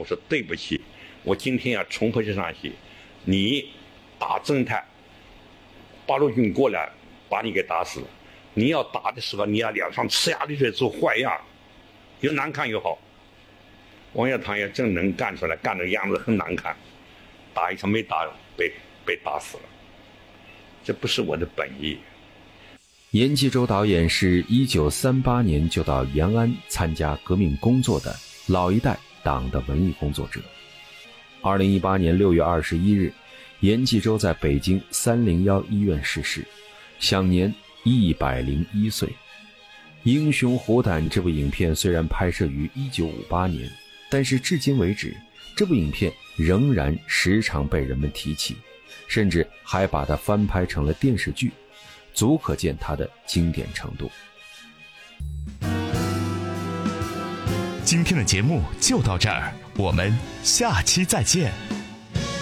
我说对不起，我今天要冲回去上去，你打侦探，八路军过来把你给打死了。你要打的时候，你要脸上呲牙咧嘴做坏样，又难看又好。王耀堂也真能干出来，干的样子很难看，打一场没打，被打死了。这不是我的本意。 阎继洲导演是1938年就到延安参加革命工作的老一代党的文艺工作者。2018年6月21日，阎继洲在北京301医院逝世，享年101岁。英雄虎胆这部影片虽然拍摄于1958年，但是至今为止，这部影片仍然时常被人们提起，甚至还把它翻拍成了电视剧，足可见它的经典程度。 今天的节目就到这儿，我们下期再见。